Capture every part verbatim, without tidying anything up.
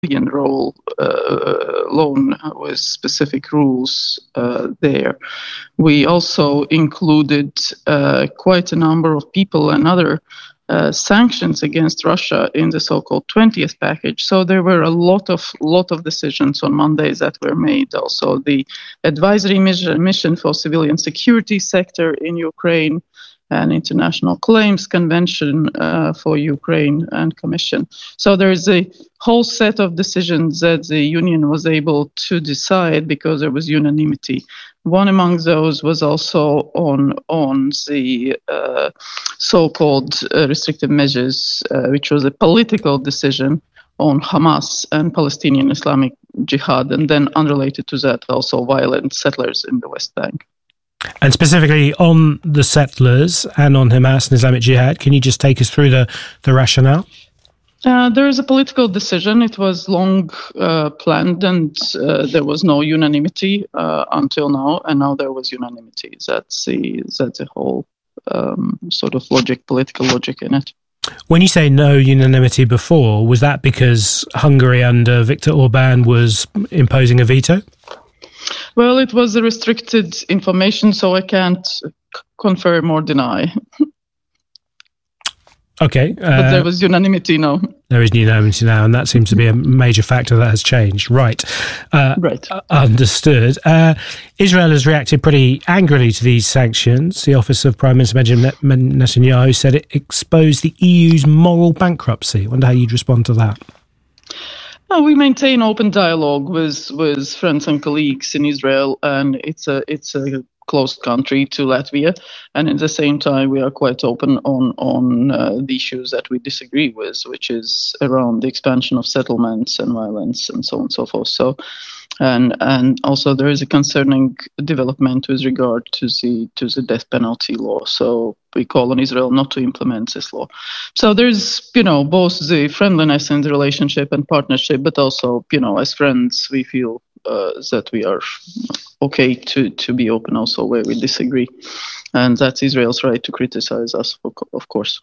civilian role uh, alone with specific rules uh, there. We also included uh, quite a number of people and other uh, sanctions against Russia in the so-called twentieth package. So there were a lot of lot of decisions on Mondays that were made. Also, the advisory mission for civilian security sector in Ukraine, an international claims convention uh, for Ukraine and commission. So there is a whole set of decisions that the Union was able to decide because there was unanimity. One among those was also on on the uh, so-called uh, restrictive measures, uh, which was a political decision on Hamas and Palestinian Islamic Jihad, and then unrelated to that, also violent settlers in the West Bank. And specifically on the settlers and on Hamas and Islamic Jihad, can you just take us through the, the rationale? Uh, there is a political decision. It was long uh, planned, and uh, there was no unanimity uh, until now, and now there was unanimity. That's the, that's the whole um, sort of logic, political logic in it. When you say no unanimity before, was that because Hungary under Viktor Orban was imposing a veto? Well, it was a restricted information, so I can't c- confirm or deny. Okay. Uh, but there was unanimity now. There is unanimity now, and that seems to be a major factor that has changed. Right. Uh, right. Understood. Uh, Israel has reacted pretty angrily to these sanctions. The Office of Prime Minister Benjamin Netanyahu said it exposed the E U's moral bankruptcy. I wonder how you'd respond to that. Well, we maintain open dialogue with, with friends and colleagues in Israel, and it's a it's a close country to Latvia, and at the same time we are quite open on on uh, the issues that we disagree with, which is around the expansion of settlements and violence and so on and so forth. So, and and also there is a concerning development with regard to the to the death penalty law. So we call on Israel not to implement this law. So there's, you know, both the friendliness in the relationship and partnership, but also, you know, as friends, we feel uh, that we are okay to, to be open also where we disagree. And that's Israel's right to criticize us, of course.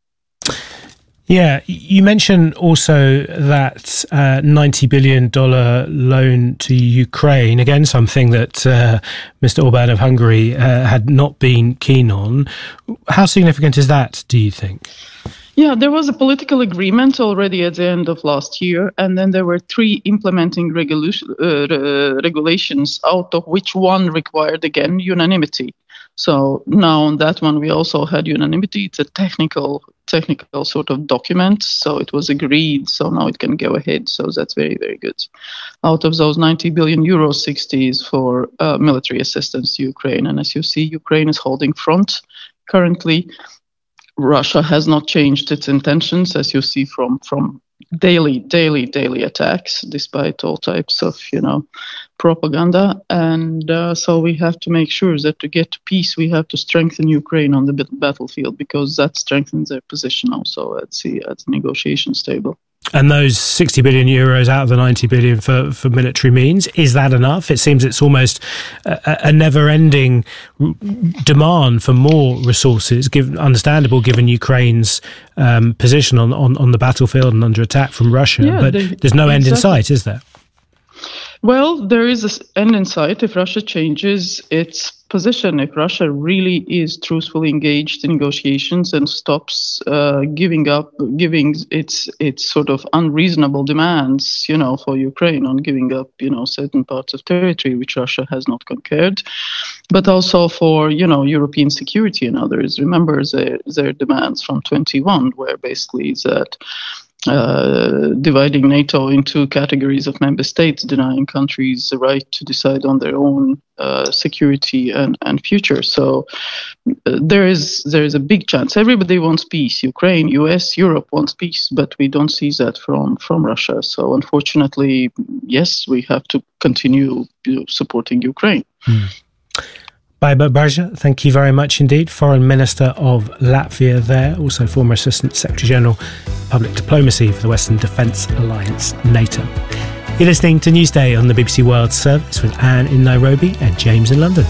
Yeah, you mentioned also that uh, ninety billion dollars loan to Ukraine, again, something that uh, Mister Orban of Hungary uh, had not been keen on. How significant is that, do you think? Yeah, there was a political agreement already at the end of last year, and then there were three implementing regula- uh, regulations, out of which one required, again, unanimity. So now on that one, we also had unanimity. It's a technical technical sort of document, so it was agreed, so now it can go ahead. So that's very, very good. Out of those ninety billion euros, sixty is for uh, military assistance to Ukraine. And as you see, Ukraine is holding front currently. Russia has not changed its intentions, as you see from from daily, daily, daily attacks, despite all types of, you know, propaganda. And uh, so we have to make sure that to get to peace, we have to strengthen Ukraine on the b- battlefield, because that strengthens their position also at the, at the negotiations table. And those sixty billion euros out of the ninety billion for, for military means, is that enough? It seems it's almost a, a never-ending demand for more resources, given, understandable given Ukraine's um, position on, on, on the battlefield and under attack from Russia. Yeah, but they, there's no exactly. end in sight, is there? Well, there is an end in sight if Russia changes its position, if Russia really is truthfully engaged in negotiations and stops uh, giving up, giving its its sort of unreasonable demands, you know, for Ukraine on giving up, you know, certain parts of territory which Russia has not conquered, but also for, you know, European security and others. Remember their their demands from twenty-one, where basically that. Uh, dividing NATO into categories of member states, denying countries the right to decide on their own uh, security and, and future. So uh, there is there is a big chance. Everybody wants peace. Ukraine, U S, Europe wants peace, but we don't see that from, from Russia. So unfortunately, yes, we have to continue, you know, supporting Ukraine. Hmm. Baiba Barja, thank you very much indeed. Foreign Minister of Latvia there, also former Assistant Secretary General Public Diplomacy for the Western Defence Alliance, NATO. You're listening to Newsday on the B B C World Service with Anne in Nairobi and James in London.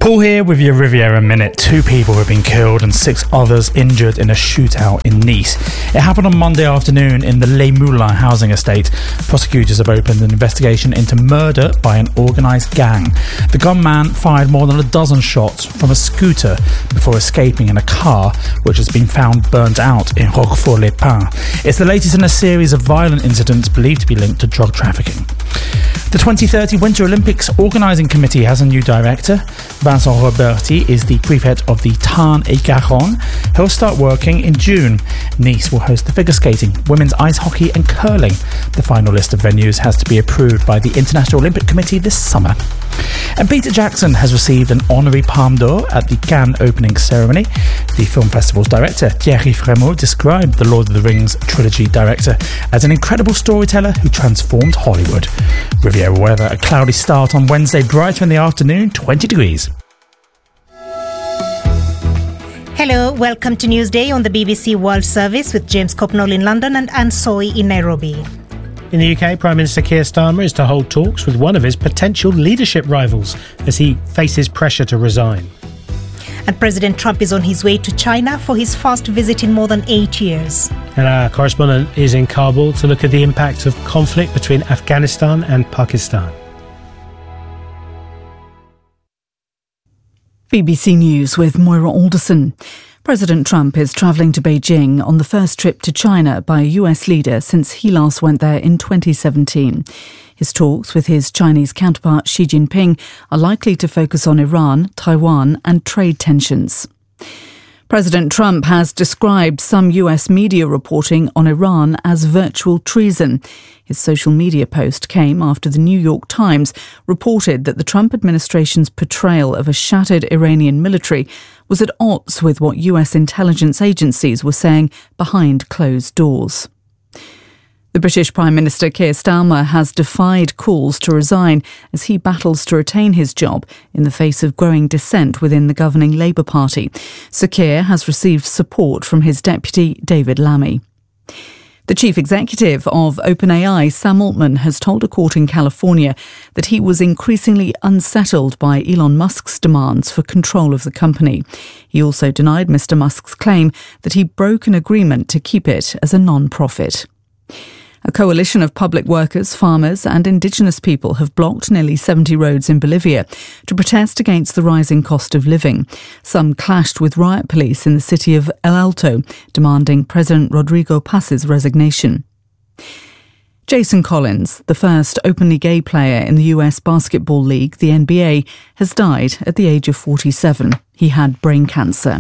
Paul here with your Riviera Minute. Two people have been killed and six others injured in a shootout in Nice. It happened on Monday afternoon in the Les Moulins housing estate. Prosecutors have opened an investigation into murder by an organised gang. The gunman fired more than a dozen shots from a scooter before escaping in a car, which has been found burnt out in Roquefort-les-Pins. It's the latest in a series of violent incidents believed to be linked to drug trafficking. The twenty thirty Winter Olympics Organising Committee has a new director. Vincent Roberti is the prefect of the Tarn-et-Garonne. He'll start working in June. Nice will host the figure skating, women's ice hockey and curling. The final list of venues has to be approved by the International Olympic Committee this summer. And Peter Jackson has received an honorary Palme d'Or at the Cannes opening ceremony. The film festival's director, Thierry Frémaux, described the Lord of the Rings trilogy director as an incredible storyteller who transformed Hollywood. Riviera weather, a cloudy start on Wednesday, brighter in the afternoon, twenty degrees. Hello, welcome to Newsday on the B B C World Service with James Copnall in London and Anne Soy in Nairobi. In the U K, Prime Minister Keir Starmer is to hold talks with one of his potential leadership rivals as he faces pressure to resign. And President Trump is on his way to China for his first visit in more than eight years. And our correspondent is in Kabul to look at the impact of conflict between Afghanistan and Pakistan. B B C News with Moira Alderson. President Trump is travelling to Beijing on the first trip to China by a U S leader since he last went there in twenty seventeen. His talks with his Chinese counterpart Xi Jinping are likely to focus on Iran, Taiwan and trade tensions. President Trump has described some U S media reporting on Iran as virtual treason. His social media post came after the New York Times reported that the Trump administration's portrayal of a shattered Iranian military was at odds with what U S intelligence agencies were saying behind closed doors. The British Prime Minister Keir Starmer has defied calls to resign as he battles to retain his job in the face of growing dissent within the governing Labour Party. Sir Keir has received support from his deputy, David Lammy. The chief executive of OpenAI, Sam Altman, has told a court in California that he was increasingly unsettled by Elon Musk's demands for control of the company. He also denied Mister Musk's claim that he broke an agreement to keep it as a non-profit. A coalition of public workers, farmers and indigenous people have blocked nearly seventy roads in Bolivia to protest against the rising cost of living. Some clashed with riot police in the city of El Alto, demanding President Rodrigo Paz's resignation. Jason Collins, the first openly gay player in the U S Basketball League, the N B A, has died at the age of forty-seven. He had brain cancer.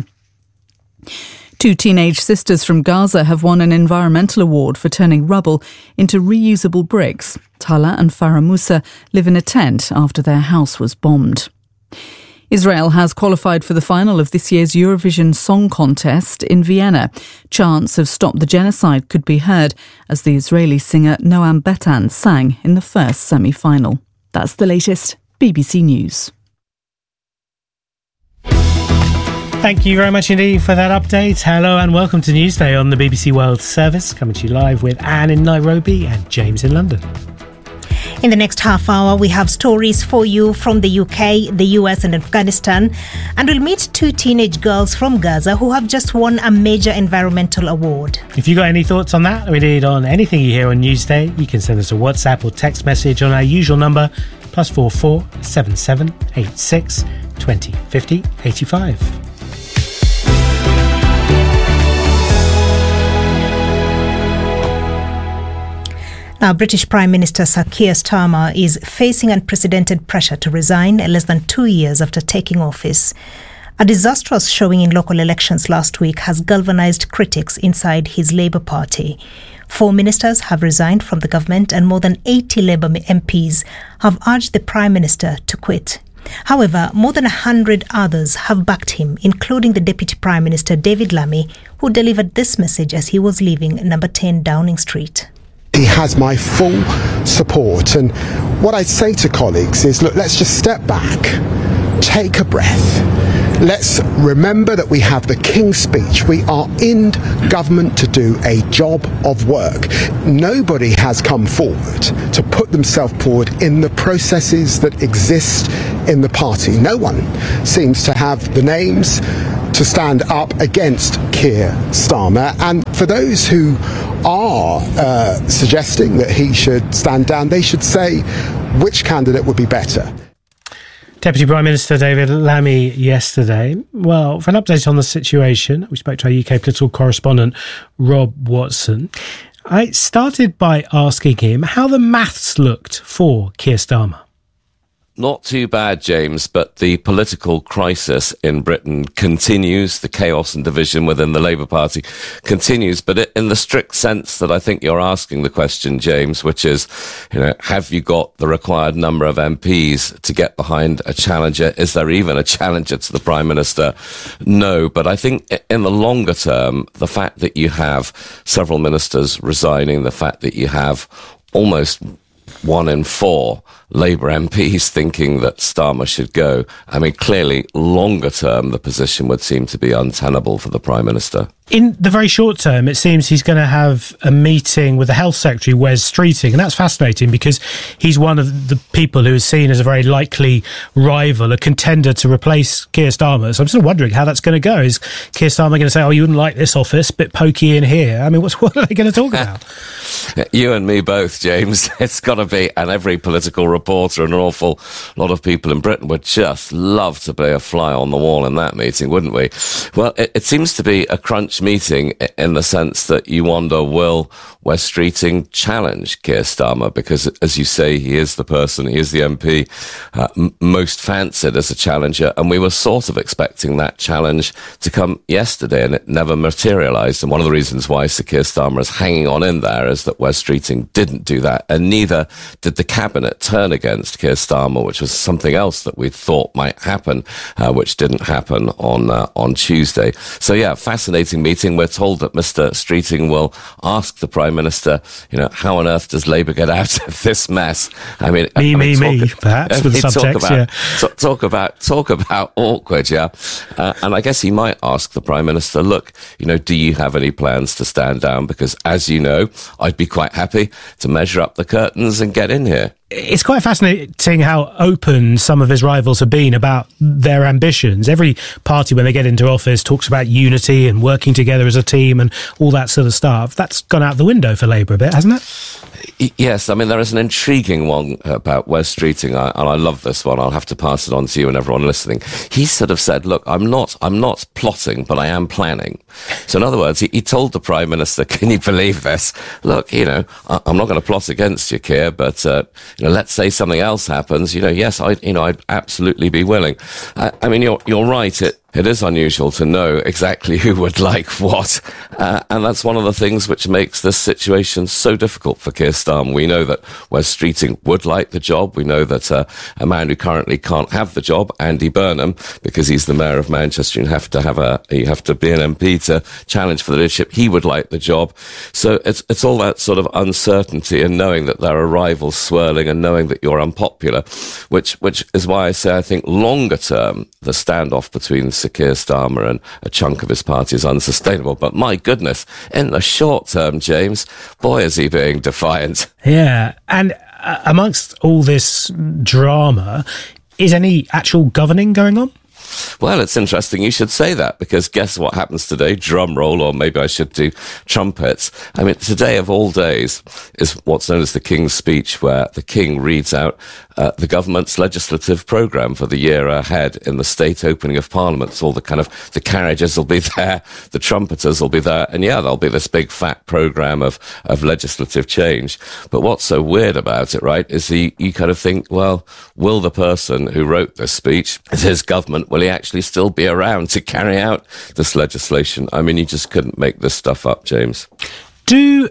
Two teenage sisters from Gaza have won an environmental award for turning rubble into reusable bricks. Tala and Farah Musa live in a tent after their house was bombed. Israel has qualified for the final of this year's Eurovision Song Contest in Vienna. Chants of Stop the Genocide could be heard as the Israeli singer Noam Betan sang in the first semi-final. That's the latest. B B C News. Thank you very much indeed for that update. Hello and welcome to Newsday on the B B C World Service, coming to you live with Anne in Nairobi and James in London. In the next half hour, we have stories for you from the U K, the U S and Afghanistan. And we'll meet two teenage girls from Gaza who have just won a major environmental award. If you've got any thoughts on that, or indeed on anything you hear on Newsday, you can send us a WhatsApp or text message on our usual number, plus four four seven seven eight six twenty fifty eighty-five. Now, British Prime Minister Sir Keir Starmer is facing unprecedented pressure to resign less than two years after taking office. A disastrous showing in local elections last week has galvanised critics inside his Labour Party. Four ministers have resigned from the government and more than eighty Labour M Ps have urged the Prime Minister to quit. However, more than one hundred others have backed him, including the Deputy Prime Minister David Lammy, who delivered this message as he was leaving number ten Downing Street. He has my full support, and what I'd say to colleagues is, look, let's just step back, take a breath. Let's remember that we have the King's Speech. We are in government to do a job of work. Nobody has come forward to put themselves forward in the processes that exist in the party. No one seems to have the names to stand up against Keir Starmer. And for those who are uh, suggesting that he should stand down, they should say which candidate would be better. Deputy Prime Minister David Lammy yesterday. Well, for an update on the situation, we spoke to our U K political correspondent, Rob Watson. I started by asking him how the maths looked for Keir Starmer. Not too bad, James, but the political crisis in Britain continues. The chaos and division within the Labour Party continues. But in the strict sense that I think you're asking the question, James, which is, you know, have you got the required number of M Ps to get behind a challenger? Is there even a challenger to the Prime Minister? No. But I think in the longer term, the fact that you have several ministers resigning, the fact that you have almost one in four Labour M Ps thinking that Starmer should go. I mean, clearly, longer term, the position would seem to be untenable for the Prime Minister. In the very short term, it seems he's going to have a meeting with the Health Secretary, Wes Streeting, and that's fascinating because he's one of the people who is seen as a very likely rival, a contender to replace Keir Starmer. So I'm sort of wondering how that's going to go. Is Keir Starmer going to say, oh, you wouldn't like this office, bit pokey in here? I mean, what's, what are they going to talk about? You and me both, James. It's got to be, and every political reporter and an awful lot of people in Britain would just love to be a fly on the wall in that meeting, wouldn't we? Well, it, it seems to be a crunch meeting in the sense that you wonder, will Wes Streeting challenge Keir Starmer? Because, as you say, he is the person, he is the M P uh, m- most fancied as a challenger, and we were sort of expecting that challenge to come yesterday, and it never materialised. And one of the reasons why Sir Keir Starmer is hanging on in there is that Wes Streeting didn't do that, and neither did the Cabinet turn against Keir Starmer, which was something else that we thought might happen, uh, which didn't happen on uh, on Tuesday. So, yeah, fascinating meeting. We're told that Mister Streeting will ask the Prime Minister, you know, how on earth does Labour get out of this mess? I mean, me, I mean, me, me, talk, perhaps, with the subtext, talk about, yeah. Talk, talk about, talk about awkward, yeah. Uh, and I guess he might ask the Prime Minister, look, you know, do you have any plans to stand down? Because, as you know, I'd be quite happy to measure up the curtains and get in here. It's quite fascinating how open some of his rivals have been about their ambitions. Every party, when they get into office, talks about unity and working together as a team and all that sort of stuff. That's gone out the window for Labour a bit, hasn't it? Yes, I mean, there is an intriguing one about Wes Streeting, I, and I love this one. I'll have to pass it on to you and everyone listening. He sort of said, look, I'm not I'm not plotting, but I am planning. So in other words, he, he told the Prime Minister, can you believe this? Look, you know, I, I'm not going to plot against you, Keir, but, uh, you know, let's say something else happens. You know, yes, I, you know, I'd absolutely be willing. I, I mean, you're you're right. It It is unusual to know exactly who would like what, uh, and that's one of the things which makes this situation so difficult for Keir Starmer. We know that Wes Streeting would like the job. We know that uh, a man who currently can't have the job, Andy Burnham, because he's the mayor of Manchester, you have to have a, you have to be an M P to challenge for the leadership. He would like the job. So it's it's all that sort of uncertainty and knowing that there are rivals swirling and knowing that you're unpopular, which which is why I say I think longer term the standoff between Sir Keir Starmer and a chunk of his party is unsustainable. But my goodness, in the short term, James, boy, is he being defiant. Yeah, and uh, amongst all this drama, is any actual governing going on? Well, it's interesting you should say that, because guess what happens today? Drum roll, or maybe I should do trumpets. I mean, today of all days is what's known as the King's Speech, where the King reads out uh, the government's legislative programme for the year ahead in the state opening of Parliament. So all the kind of, the carriages will be there, the trumpeters will be there, and yeah, there'll be this big fat programme of, of legislative change. But what's so weird about it, right, is the, you kind of think, well, will the person who wrote this speech, his government, will he actually still be around to carry out this legislation? I mean, you just couldn't make this stuff up, James. Do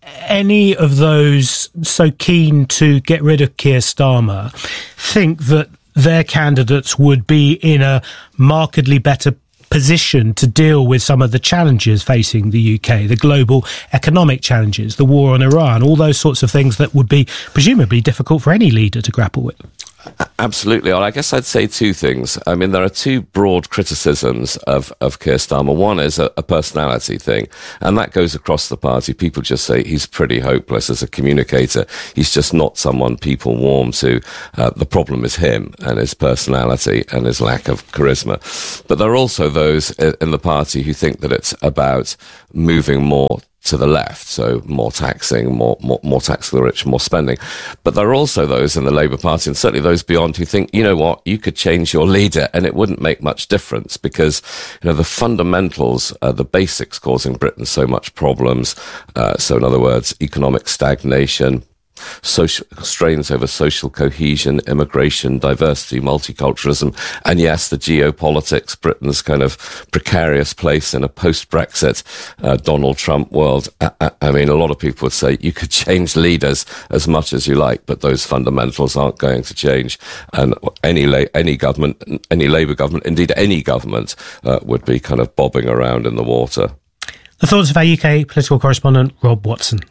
any of those so keen to get rid of Keir Starmer think that their candidates would be in a markedly better position to deal with some of the challenges facing the U K, the global economic challenges, the war on Iran, all those sorts of things that would be presumably difficult for any leader to grapple with? Absolutely. I guess I'd say two things. I mean, there are two broad criticisms of, of Keir Starmer. One is a, a personality thing, and that goes across the party. People just say he's pretty hopeless as a communicator. He's just not someone people warm to. Uh, the problem is him and his personality and his lack of charisma. But there are also those in the party who think that it's about moving more to the left, so more taxing, more, more more tax for the rich, more spending. But there are also those in the Labour Party, and certainly those beyond, who think, you know what, you could change your leader and it wouldn't make much difference, because, you know, the fundamentals, uh, the basics causing Britain so much problems, uh, so in other words, economic stagnation, social strains over social cohesion, immigration, diversity, multiculturalism, and yes, the geopolitics, Britain's kind of precarious place in a post-Brexit uh, Donald Trump world. I, I mean, a lot of people would say you could change leaders as much as you like, but those fundamentals aren't going to change. And any la- any government, any Labour government, indeed any government, uh, would be kind of bobbing around in the water. The thoughts of our U K political correspondent, Rob Watson.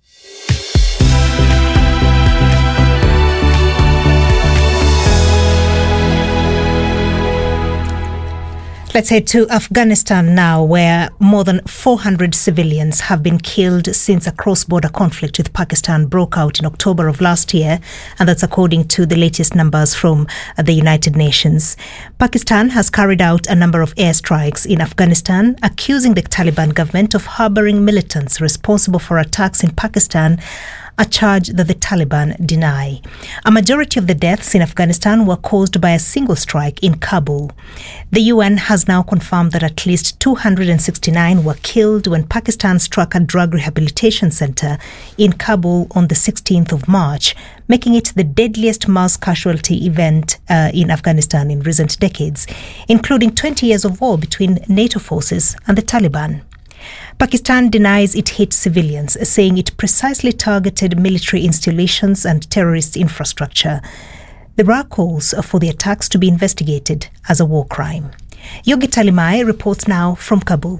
Let's head to Afghanistan now, where more than four hundred civilians have been killed since a cross-border conflict with Pakistan broke out in October of last year, and that's according to the latest numbers from the United Nations. Pakistan has carried out a number of airstrikes in Afghanistan, accusing the Taliban government of harboring militants responsible for attacks in Pakistan, a charge that the Taliban deny. A majority of the deaths in Afghanistan were caused by a single strike in Kabul. The U N has now confirmed that at least two hundred sixty-nine were killed when Pakistan struck a drug rehabilitation center in Kabul on the sixteenth of March, making it the deadliest mass casualty event uh, in Afghanistan in recent decades, including twenty years of war between NATO forces and the Taliban. Pakistan denies it hit civilians, saying it precisely targeted military installations and terrorist infrastructure. There are calls for the attacks to be investigated as a war crime. Yogi Talimai reports now from Kabul.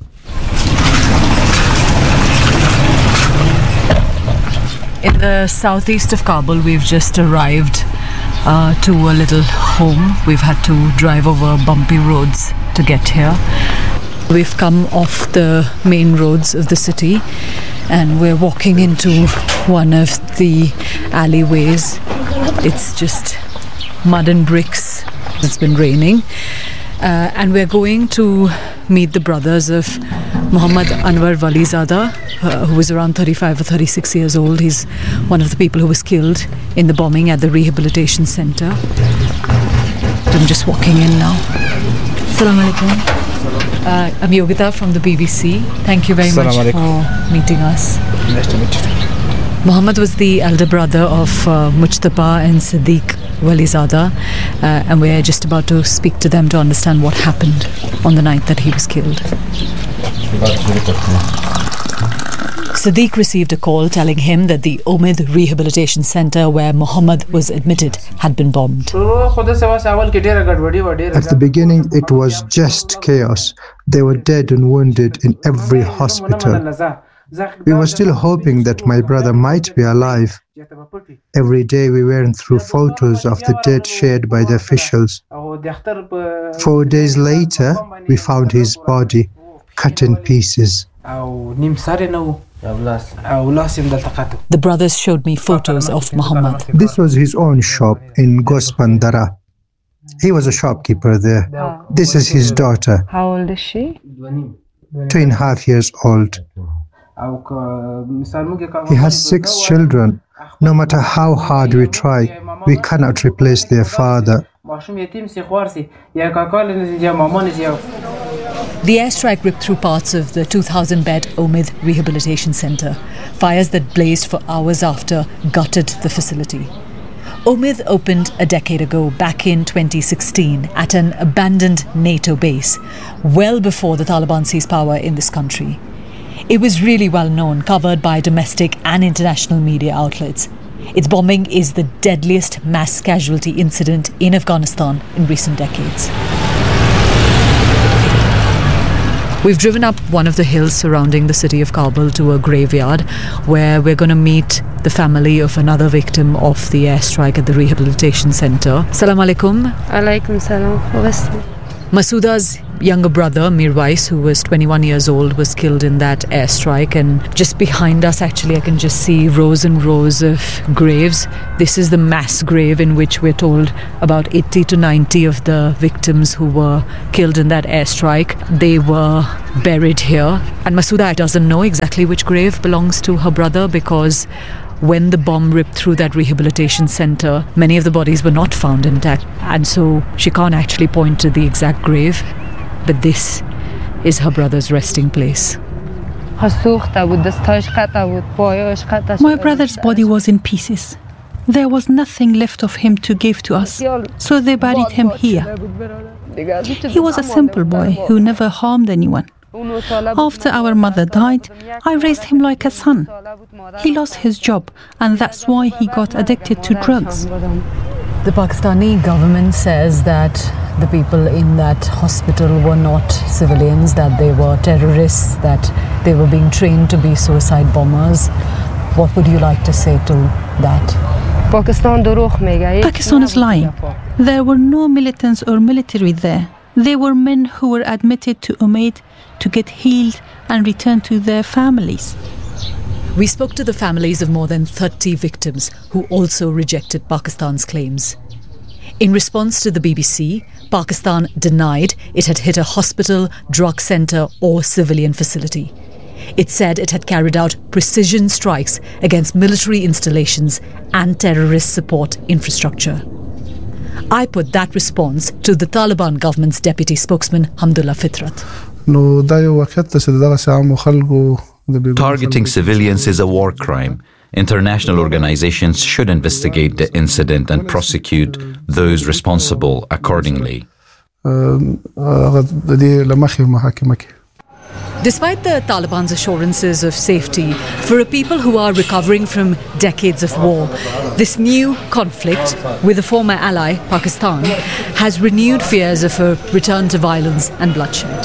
In the southeast of Kabul, we've just arrived uh, to a little home. We've had to drive over bumpy roads to get here. We've come off the main roads of the city and we're walking into one of the alleyways. It's just mud and bricks. It's been raining. Uh, and we're going to meet the brothers of Muhammad Anwar Walizada, uh, who was around thirty-five or thirty-six years old. He's one of the people who was killed in the bombing at the rehabilitation center. I'm just walking in now. Assalamu alaikum. Uh, I'm Yogita from the B B C. Thank you very much for meeting us. Nice to meet you. Muhammad was the elder brother of uh, Mujtaba and Siddiq Walizada, uh, and we're just about to speak to them to understand what happened on the night that he was killed. Siddiq received a call telling him that the Omid Rehabilitation Center where Muhammad was admitted had been bombed. At the beginning, it was just chaos. They were dead and wounded in every hospital. We were still hoping that my brother might be alive. Every day we went through photos of the dead shared by the officials. Four days later, we found his body cut in pieces. The brothers showed me photos of Muhammad. This was his own shop in Gospandara. He was a shopkeeper there. This is his daughter. How old is she? Two and a half years old. He has six children. No matter how hard we try, we cannot replace their father. The airstrike ripped through parts of the two thousand bed Omid Rehabilitation Center. Fires that blazed for hours after gutted the facility. Omid opened a decade ago, back in twenty sixteen, at an abandoned NATO base, well before the Taliban seized power in this country. It was really well known, covered by domestic and international media outlets. Its bombing is the deadliest mass casualty incident in Afghanistan in recent decades. We've driven up one of the hills surrounding the city of Kabul to a graveyard where we're going to meet the family of another victim of the airstrike at the rehabilitation centre. Salam alaikum. Alaikum salam. Masouda's younger brother, Mirwais, who was twenty-one years old, was killed in that airstrike. And just behind us, actually, I can just see rows and rows of graves. This is the mass grave in which we're told about eighty to ninety of the victims who were killed in that airstrike. They were buried here. And Masouda doesn't know exactly which grave belongs to her brother because when the bomb ripped through that rehabilitation centre, many of the bodies were not found intact. And so she can't actually point to the exact grave. But this is her brother's resting place. My brother's body was in pieces. There was nothing left of him to give to us, so they buried him here. He was a simple boy who never harmed anyone. After our mother died, I raised him like a son. He lost his job, and that's why he got addicted to drugs. The Pakistani government says that the people in that hospital were not civilians, that they were terrorists, that they were being trained to be suicide bombers. What would you like to say to that? Pakistan is lying. There were no militants or military there. They were men who were admitted to Umaid to get healed and return to their families. We spoke to the families of more than thirty victims who also rejected Pakistan's claims. In response to the B B C, Pakistan denied it had hit a hospital, drug centre or civilian facility. It said it had carried out precision strikes against military installations and terrorist support infrastructure. I put that response to the Taliban government's deputy spokesman, Hamdullah Fitrat. Targeting civilians is a war crime. International organizations should investigate the incident and prosecute those responsible accordingly. Despite the Taliban's assurances of safety, for a people who are recovering from decades of war, this new conflict with a former ally, Pakistan, has renewed fears of a return to violence and bloodshed.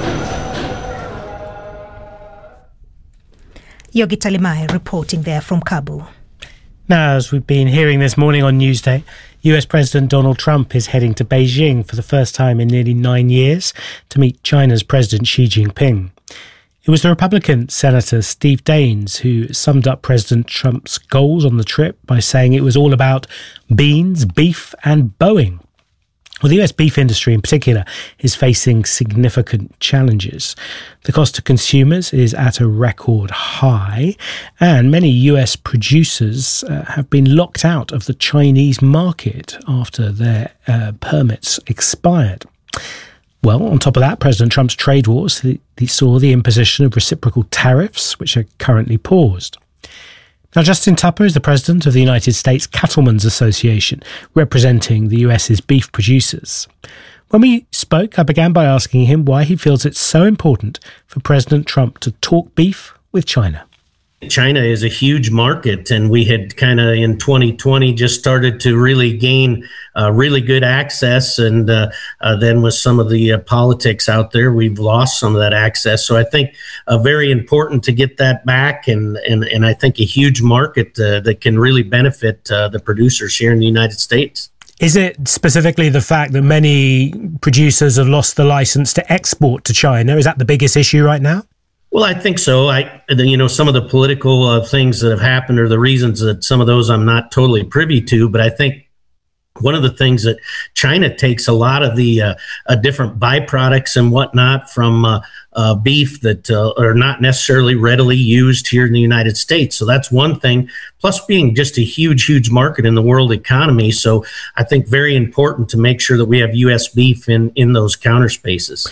Yogi Talimai reporting there from Kabul. Now, as we've been hearing this morning on Newsday, U S President Donald Trump is heading to Beijing for the first time in nearly nine years to meet China's President Xi Jinping. It was the Republican Senator Steve Daines who summed up President Trump's goals on the trip by saying it was all about beans, beef and Boeing. Well, the U S beef industry in particular is facing significant challenges. The cost to consumers is at a record high, and many U S producers uh, have been locked out of the Chinese market after their uh, permits expired. Well, on top of that, President Trump's trade wars he saw the imposition of reciprocal tariffs, which are currently paused. Now, Justin Tupper is the president of the United States Cattlemen's Association, representing the US's beef producers. When we spoke, I began by asking him why he feels it's so important for President Trump to talk beef with China. China is a huge market, and we had kind of in twenty twenty just started to really gain uh, really good access. And uh, uh, then with some of the uh, politics out there, we've lost some of that access. So I think uh, very important to get that back, and, and, and I think a huge market uh, that can really benefit uh, the producers here in the United States. Is it specifically the fact that many producers have lost the license to export to China? Is that the biggest issue right now? Well, I think so. I, you know, some of the political uh, things that have happened are the reasons that some of those I'm not totally privy to. But I think one of the things that China takes a lot of the uh, uh, different byproducts and whatnot from uh, uh, beef that uh, are not necessarily readily used here in the United States. So that's one thing, plus being just a huge, huge market in the world economy. So I think very important to make sure that we have U S beef in, in those counter spaces.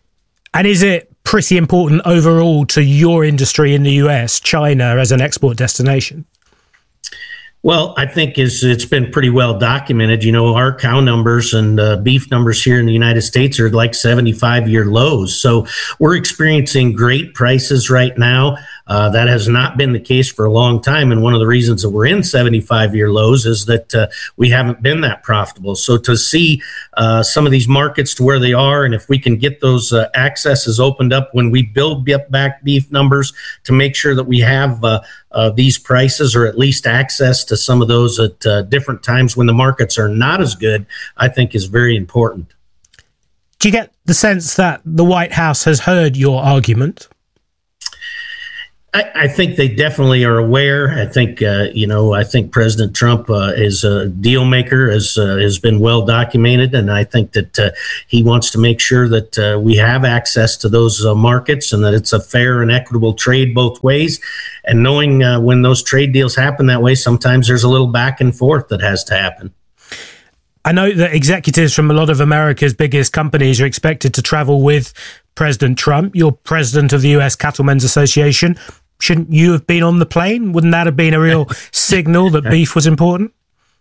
And is it pretty important overall to your industry in the U S, China as an export destination? Well, I think is it's been pretty well documented. You know, our cow numbers and uh, beef numbers here in the United States are like seventy-five year lows. So we're experiencing great prices right now. Uh, that has not been the case for a long time, and one of the reasons that we're in seventy-five-year lows is that uh, we haven't been that profitable. So to see uh, some of these markets to where they are, and if we can get those uh, accesses opened up when we build back beef numbers to make sure that we have uh, uh, these prices or at least access to some of those at uh, different times when the markets are not as good, I think is very important. Do you get the sense that the White House has heard your argument? I, I think they definitely are aware. I think, uh, you know, I think President Trump uh, is a deal maker, as uh, has been well documented. And I think that uh, he wants to make sure that uh, we have access to those uh, markets and that it's a fair and equitable trade both ways. And knowing uh, when those trade deals happen that way, sometimes there's a little back and forth that has to happen. I know that executives from a lot of America's biggest companies are expected to travel with President Trump. You're president of the U S Cattlemen's Association. Shouldn't you have been on the plane? Wouldn't that have been a real signal that beef was important?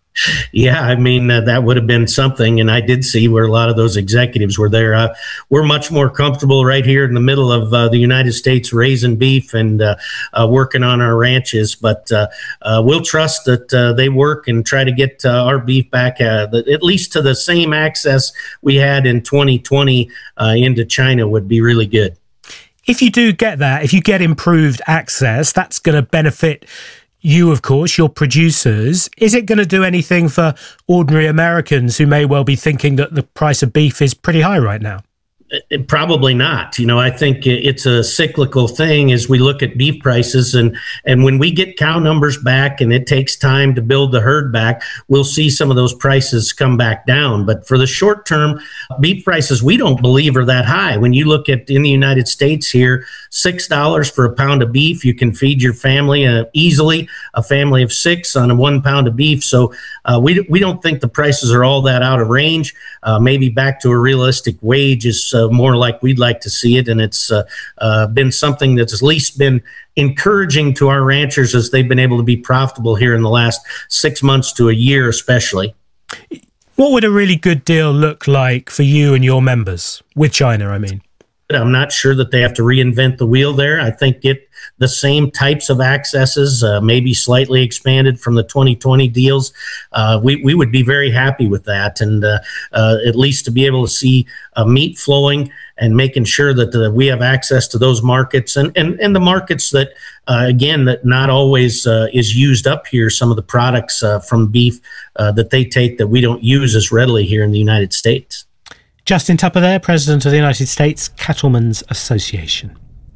Yeah, I mean, uh, that would have been something. And I did see where a lot of those executives were there. Uh, we're much more comfortable right here in the middle of uh, the United States raising beef and uh, uh, working on our ranches. But uh, uh, we'll trust that uh, they work and try to get uh, our beef back uh, at least to the same access we had in twenty twenty uh, into China would be really good. If you do get that, if you get improved access, that's going to benefit you, of course, your producers. Is it going to do anything for ordinary Americans who may well be thinking that the price of beef is pretty high right now? It, probably not. You know, I think it's a cyclical thing as we look at beef prices. And, and when we get cow numbers back and it takes time to build the herd back, we'll see some of those prices come back down. But for the short term, beef prices, we don't believe are that high. When you look at in the United States here, six dollars for a pound of beef, you can feed your family uh, easily, a family of six on a one pound of beef. So uh, we, we don't think the prices are all that out of range. Uh, maybe back to a realistic wage is uh, more like we'd like to see it. And it's uh, uh, been something that's at least been encouraging to our ranchers as they've been able to be profitable here in the last six months to a year, especially. What would a really good deal look like for you and your members with China, I mean? I'm not sure that they have to reinvent the wheel there. I think get the same types of accesses, uh, maybe slightly expanded from the twenty twenty deals. Uh, we, we would be very happy with that. And uh, uh, at least to be able to see uh, meat flowing and making sure that uh, we have access to those markets and, and, and the markets that, uh, again, that not always uh, is used up here. Some of the products uh, from beef uh, that they take that we don't use as readily here in the United States. Justin Tupper there, President of the United States Cattlemen's Association.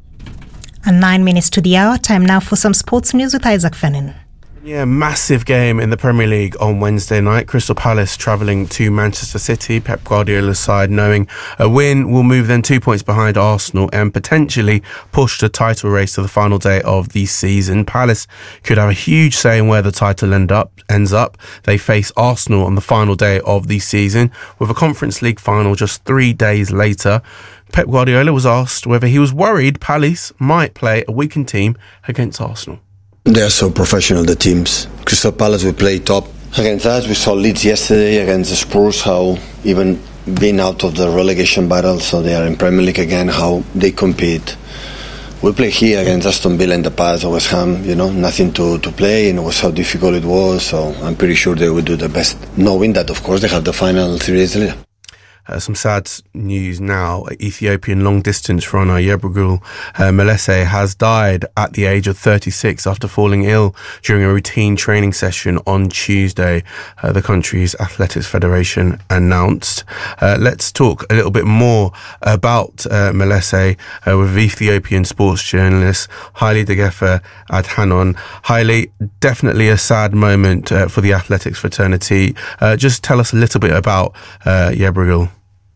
And nine minutes to the hour. Time now for some sports news with Isaac Fennin. Yeah, massive game in the Premier League on Wednesday night. Crystal Palace travelling to Manchester City. Pep Guardiola's side knowing a win will move them two points behind Arsenal and potentially push the title race to the final day of the season. Palace could have a huge say in where the title end up ends up. They face Arsenal on the final day of the season with a Conference League final just three days later. Pep Guardiola was asked whether he was worried Palace might play a weakened team against Arsenal. They are so professional, the teams. Crystal Palace will play top against us. We saw Leeds yesterday against the Spurs, how even being out of the relegation battle, so they are in Premier League again, how they compete. We played here against Aston Villa in the past, or West Ham, you know, nothing to, to play, and it was how difficult it was, so I'm pretty sure they will do the best, knowing that, of course, they have the final three days later. Uh, some sad news now. Ethiopian long-distance runner Yebrigul uh, Melese has died at the age of thirty-six after falling ill during a routine training session on Tuesday, uh, the country's athletics federation announced. Uh, let's talk a little bit more about uh, Melese uh, with Ethiopian sports journalist Haile Degefa Adhanom. Haile, definitely a sad moment uh, for the athletics fraternity. Uh, just tell us a little bit about uh, Yebrigul.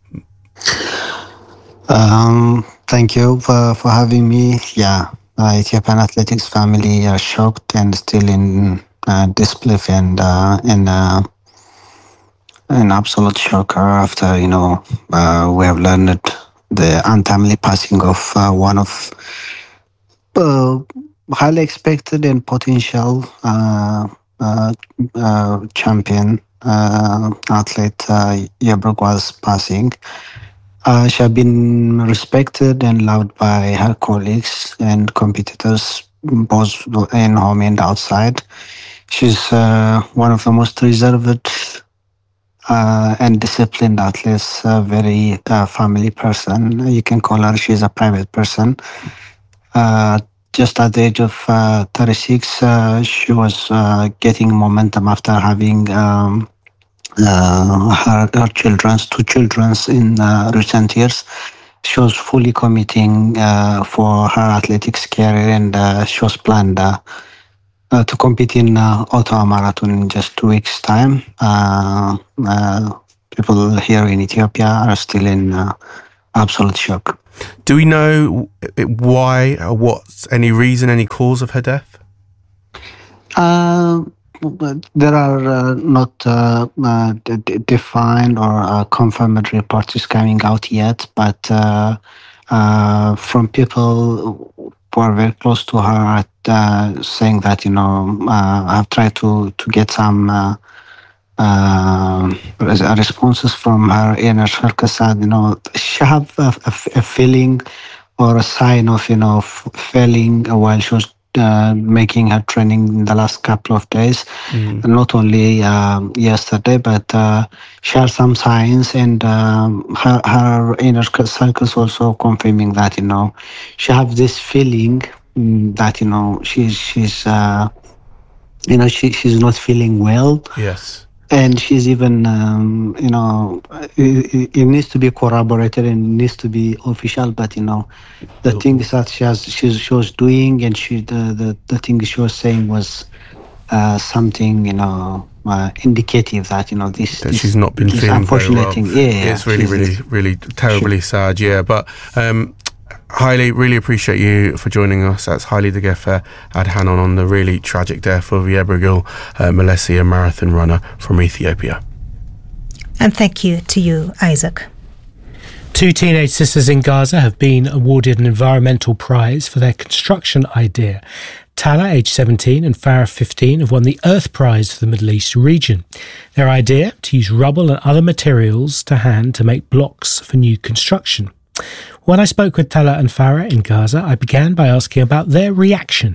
Um, thank you for, for having me. Yeah, uh, Ethiopian athletics family are shocked and still in uh, disbelief and uh, in uh, an absolute shock after, you know, uh, we have learned the untimely passing of uh, one of uh, highly expected and potential uh, uh, uh, champion uh, athlete uh, Yebrigul was passing. Uh, she has been respected and loved by her colleagues and competitors, both in home and outside. She's uh, one of the most reserved uh, and disciplined athletes, a very uh, family person. You can call her, she's a private person. Uh, just at the age of uh, thirty-six, uh, she was uh, getting momentum after having um, uh, her, her children's, two children's in uh, recent years. She was fully committing uh, for her athletics career, and uh, she was planned uh, uh, to compete in uh, Ottawa Marathon in just two weeks' time. Uh, uh, people here in Ethiopia are still in uh, absolute shock. Do we know why, or what's any reason, any cause of her death? Uh, there are uh, not uh, uh, d- defined or uh, confirmed reports coming out yet, but uh, uh, from people who are very close to her, uh, saying that, you know, uh, I've tried to, to get some uh, uh, responses from her inner circle, said, you know, she have a, a, a feeling or a sign of, you know, failing while she was Uh, making her training in the last couple of days, mm. not only um, yesterday, but uh, she has some signs, and um, her, her inner circles also confirming that, you know, she have this feeling that, you know, she's she's uh, you know she she's not feeling well. Yes. And she's even, um, you know, it, it needs to be corroborated and needs to be official. But, you know, the things that she has, she, she was doing, and she the, the, the thing she was saying was uh, something, you know, uh, indicative that, you know, this. That this, she's not been feeling very well. Thing. Yeah, yeah, it's really, really, really terribly she, sad. Yeah, but. Um, Haile, really appreciate you for joining us. That's Haile Degefe Adhanom on the really tragic death of Yebrigil uh, Melesi, a marathon runner from Ethiopia. And thank you to you, Isaac. Two teenage sisters in Gaza have been awarded an environmental prize for their construction idea. Tala, aged seventeen, and Farah, fifteen, have won the Earth Prize for the Middle East region. Their idea, to use rubble and other materials to hand to make blocks for new construction. When I spoke with Tala and Farah in Gaza, I began by asking about their reaction.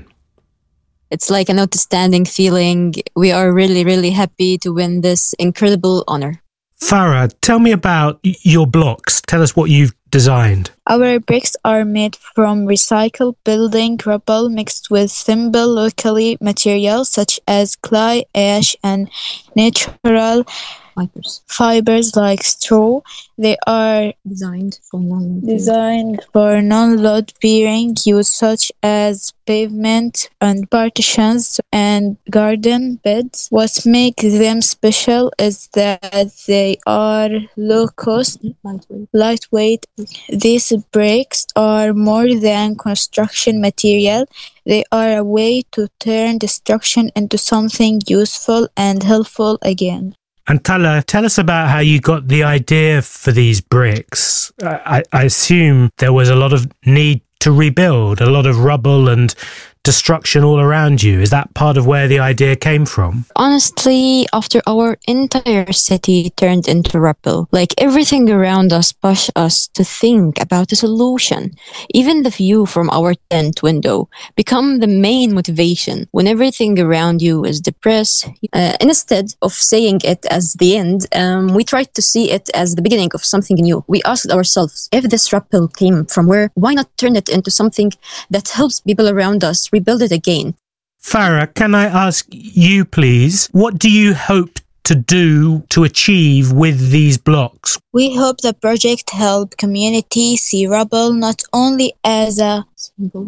It's like an outstanding feeling. We are really, really happy to win this incredible honor. Farah, tell me about your blocks. Tell us what you've designed. Our bricks are made from recycled building rubble mixed with simple locally materials such as clay, ash, and natural fibers. Fibers like straw. They are designed for non designed for non-load bearing use such as pavement and partitions and garden beds. What makes them special is that they are low cost, lightweight. lightweight. These bricks are more than construction material. They are a way to turn destruction into something useful and helpful again. And Tala, tell us about how you got the idea for these bricks. I, I assume there was a lot of need to rebuild, a lot of rubble and destruction all around you. Is that part of where the idea came from? Honestly, after our entire city turned into rubble, like everything around us pushed us to think about a solution. Even the view from our tent window become the main motivation. When everything around you is depressed, uh, instead of saying it as the end, um, we tried to see it as the beginning of something new. We asked ourselves, if this rubble came from where, why not turn it into something that helps people around us rebuild it again? Farah, can I ask you, please, what do you hope to do to achieve with these blocks? We hope the project help community see rubble not only as a symbol,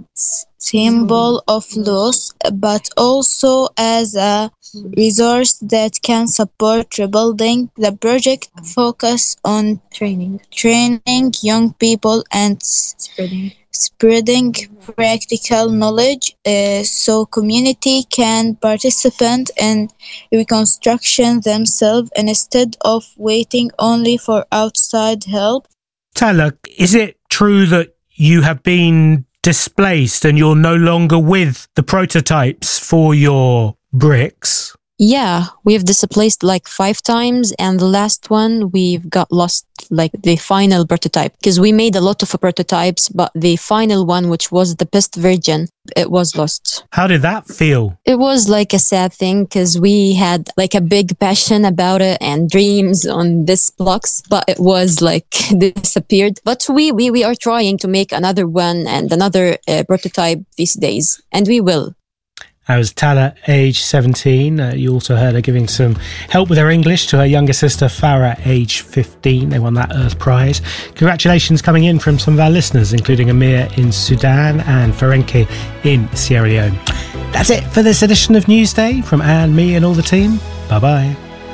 symbol of loss, but also as a resource that can support rebuilding. The project focus on training, training young people and spreading. spreading practical knowledge uh, so community can participate in reconstruction themselves instead of waiting only for outside help. Tala, is it true that you have been displaced and you're no longer with the prototypes for your bricks? Yeah, we've displaced like five times, and the last one we've got lost like the final prototype, because we made a lot of prototypes, but the final one, which was the best version, it was lost. How did that feel? It was like a sad thing, because we had like a big passion about it and dreams on this blocks, but it was like disappeared. But we, we, we are trying to make another one and another uh, prototype these days, and we will. That was Tala, age seventeen. Uh, you also heard her giving some help with her English to her younger sister, Farah, age fifteen. They won that Earth Prize. Congratulations coming in from some of our listeners, including Amir in Sudan and Ferenke in Sierra Leone. That's it for this edition of Newsday. From Anne, me and all the team, bye-bye.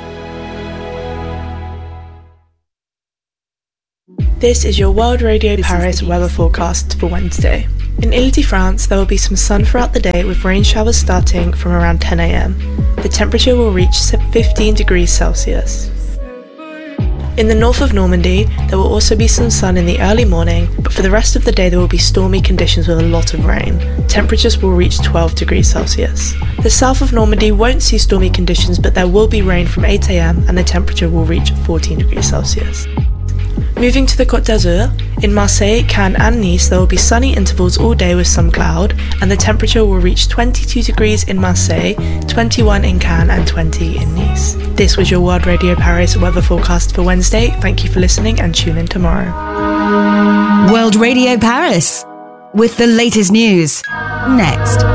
This is your World Radio Paris weather forecast for Wednesday. In Ile-de-France, there will be some sun throughout the day with rain showers starting from around ten a.m. The temperature will reach fifteen degrees Celsius. In the north of Normandy, there will also be some sun in the early morning, but for the rest of the day there will be stormy conditions with a lot of rain. Temperatures will reach twelve degrees Celsius. The south of Normandy won't see stormy conditions, but there will be rain from eight a.m. and the temperature will reach fourteen degrees Celsius. Moving to the Côte d'Azur, in Marseille, Cannes and Nice there will be sunny intervals all day with some cloud, and the temperature will reach twenty-two degrees in Marseille, twenty-one in Cannes and twenty in Nice. This was your World Radio Paris weather forecast for Wednesday. Thank you for listening and tune in tomorrow. World Radio Paris, with the latest news. Next.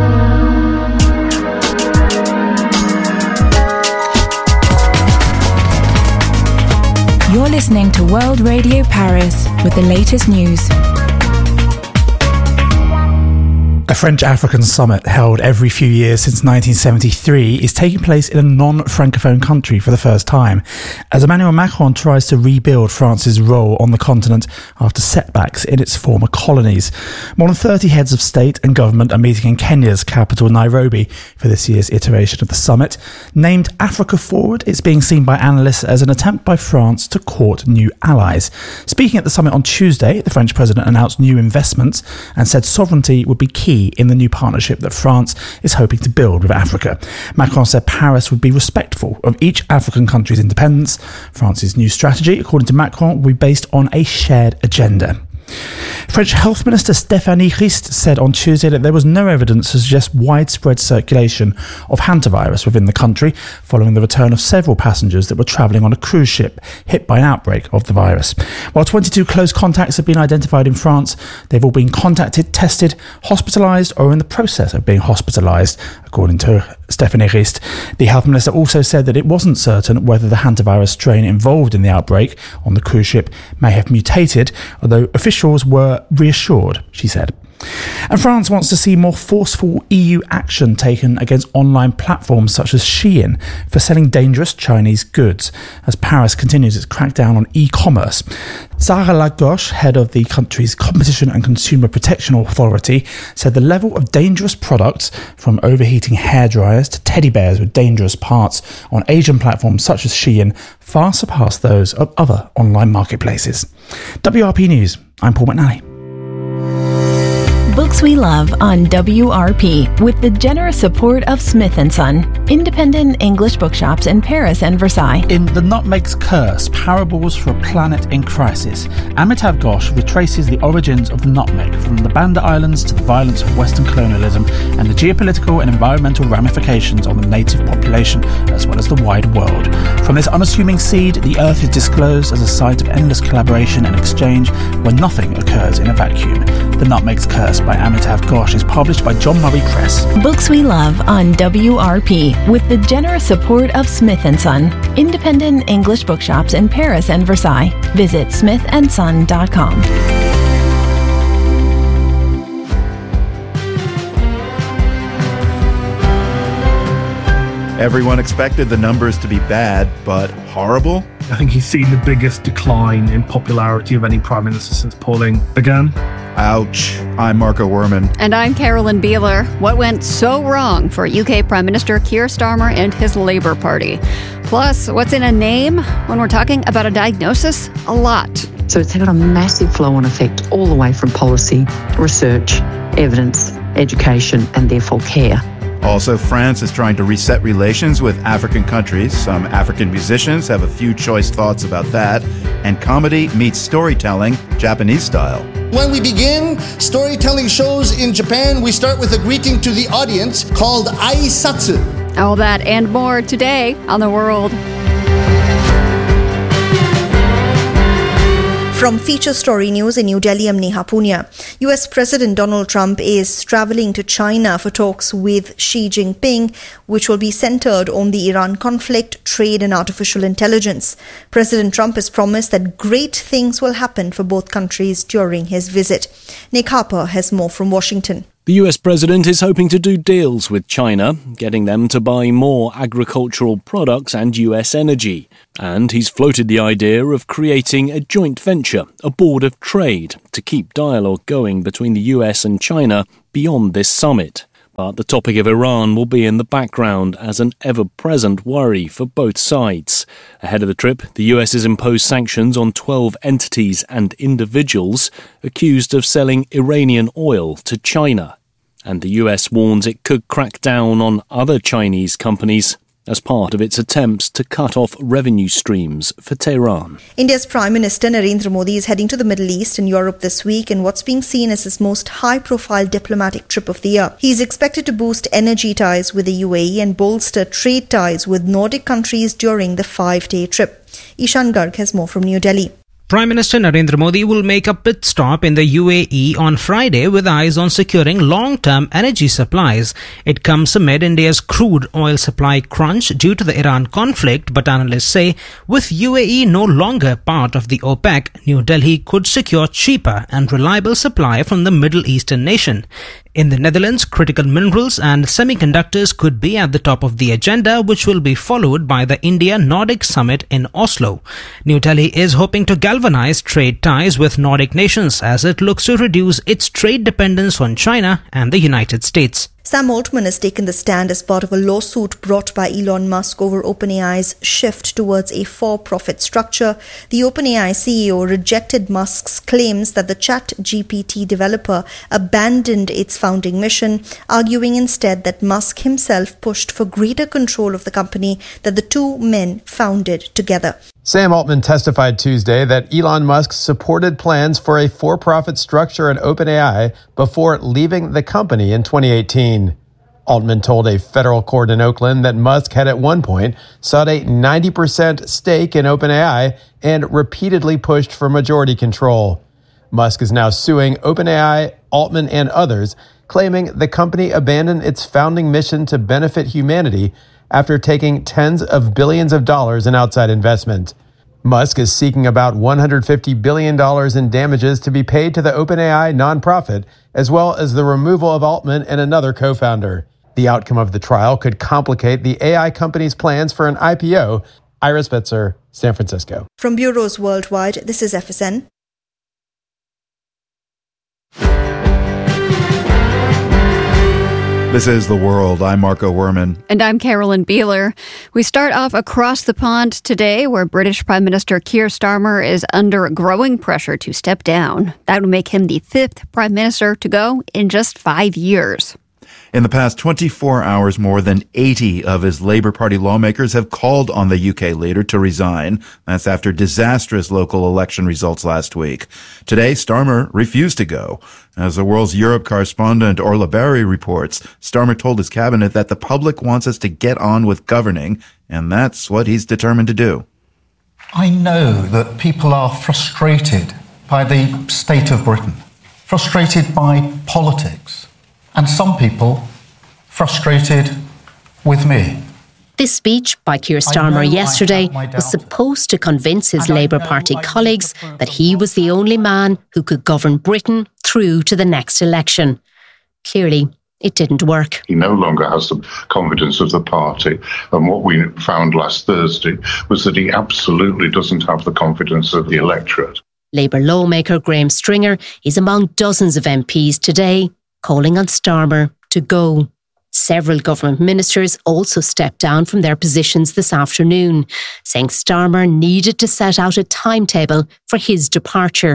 You're listening to World Radio Paris with the latest news. A French-African summit held every few years since nineteen seventy-three is taking place in a non-francophone country for the first time, as Emmanuel Macron tries to rebuild France's role on the continent after setbacks in its former colonies. More than thirty heads of state and government are meeting in Kenya's capital, Nairobi, for this year's iteration of the summit. Named Africa Forward, it's being seen by analysts as an attempt by France to court new allies. Speaking at the summit on Tuesday, the French president announced new investments and said sovereignty would be key in the new partnership that France is hoping to build with Africa. Macron said Paris would be respectful of each African country's independence. France's new strategy, according to Macron, will be based on a shared agenda. French Health Minister Stéphanie Rist said on Tuesday that there was no evidence to suggest widespread circulation of hantavirus within the country following the return of several passengers that were travelling on a cruise ship hit by an outbreak of the virus. While twenty-two close contacts have been identified in France, they've all been contacted, tested, hospitalised or in the process of being hospitalised, according to Stéphanie Rist. The health minister also said that it wasn't certain whether the hantavirus strain involved in the outbreak on the cruise ship may have mutated, although officials were reassured, she said. And France wants to see more forceful E U action taken against online platforms such as Shein for selling dangerous Chinese goods, as Paris continues its crackdown on e-commerce. Sarah Lagauche, head of the country's Competition and Consumer Protection Authority, said the level of dangerous products, from overheating hairdryers to teddy bears with dangerous parts, on Asian platforms such as Shein far surpass those of other online marketplaces. W R P News, I'm Paul McNally. Books we love on W R P with the generous support of Smith and Son, independent English bookshops in Paris and Versailles. In The Nutmeg's Curse, Parables for a Planet in Crisis, Amitav Ghosh retraces the origins of the nutmeg, from the Banda Islands to the violence of Western colonialism and the geopolitical and environmental ramifications on the native population as well as the wide world. From this unassuming seed, the earth is disclosed as a site of endless collaboration and exchange where nothing occurs in a vacuum. The Nutmeg's Curse by Amitav Ghosh is published by John Murray Press. Books we love on W R P with the generous support of Smith and Son, independent English bookshops in Paris and Versailles. Visit smith and son dot com. Everyone expected the numbers to be bad, but horrible? I think he's seen the biggest decline in popularity of any Prime Minister since polling began. Ouch. I'm Marco Werman. And I'm Carolyn Beeler. What went so wrong for U K Prime Minister Keir Starmer and his Labour Party? Plus, what's in a name when we're talking about a diagnosis? A lot. So it's had a massive flow-on effect all the way from policy, research, evidence, education, and therefore care. Also, France is trying to reset relations with African countries. Some African musicians have a few choice thoughts about that. And comedy meets storytelling, Japanese style. When we begin storytelling shows in Japan, we start with a greeting to the audience called aisatsu. All that and more today on The World. From Feature Story News in New Delhi, I'm Neha Punya. U S President Donald Trump is travelling to China for talks with Xi Jinping, which will be centred on the Iran conflict, trade and artificial intelligence. President Trump has promised that great things will happen for both countries during his visit. Nick Harper has more from Washington. The U S president is hoping to do deals with China, getting them to buy more agricultural products and U S energy. And he's floated the idea of creating a joint venture, a board of trade, to keep dialogue going between the U S and China beyond this summit. But the topic of Iran will be in the background as an ever-present worry for both sides. Ahead of the trip, the U S has imposed sanctions on twelve entities and individuals accused of selling Iranian oil to China. And the U S warns it could crack down on other Chinese companies as part of its attempts to cut off revenue streams for Tehran. India's Prime Minister Narendra Modi is heading to the Middle East and Europe this week in what's being seen as his most high-profile diplomatic trip of the year. He's expected to boost energy ties with the U A E and bolster trade ties with Nordic countries during the five-day trip. Ishan Garg has more from New Delhi. Prime Minister Narendra Modi will make a pit stop in the U A E on Friday with eyes on securing long-term energy supplies. It comes amid India's crude oil supply crunch due to the Iran conflict, but analysts say with U A E no longer part of the OPEC, New Delhi could secure cheaper and reliable supply from the Middle Eastern nation. In the Netherlands, critical minerals and semiconductors could be at the top of the agenda, which will be followed by the India-Nordic Summit in Oslo. New Delhi is hoping to galvanize trade ties with Nordic nations as it looks to reduce its trade dependence on China and the United States. Sam Altman has taken the stand as part of a lawsuit brought by Elon Musk over OpenAI's shift towards a for-profit structure. The OpenAI C E O rejected Musk's claims that the ChatGPT developer abandoned its founding mission, arguing instead that Musk himself pushed for greater control of the company that the two men founded together. Sam Altman testified Tuesday that Elon Musk supported plans for a for-profit structure at OpenAI before leaving the company in twenty eighteen. Altman told a federal court in Oakland that Musk had at one point sought a ninety percent stake in OpenAI and repeatedly pushed for majority control. Musk is now suing OpenAI, Altman, and others, claiming the company abandoned its founding mission to benefit humanity after taking tens of billions of dollars in outside investment. Musk is seeking about one hundred fifty billion dollars in damages to be paid to the OpenAI nonprofit, as well as the removal of Altman and another co-founder. The outcome of the trial could complicate the A I company's plans for an I P O. Ira Spitzer, San Francisco. From bureaus worldwide, this is F S N. This is The World. I'm Marco Werman. And I'm Carolyn Beeler. We start off across the pond today, where British Prime Minister Keir Starmer is under growing pressure to step down. That would make him the fifth Prime Minister to go in just five years. In the past twenty-four hours, more than eighty of his Labour Party lawmakers have called on the U K leader to resign. That's after disastrous local election results last week. Today, Starmer refused to go. As the World's Europe correspondent Orla Barry reports, Starmer told his cabinet that the public wants us to get on with governing, and that's what he's determined to do. I know that people are frustrated by the state of Britain, frustrated by politics, and some people frustrated with me. This speech by Keir Starmer yesterday was supposed to convince his Labour Party colleagues that he was the only man who could govern Britain through to the next election. Clearly, it didn't work. He no longer has the confidence of the party. And what we found last Thursday was that he absolutely doesn't have the confidence of the electorate. Labour lawmaker Graham Stringer is among dozens of M Ps today calling on Starmer to go. Several government ministers also stepped down from their positions this afternoon, saying Starmer needed to set out a timetable for his departure.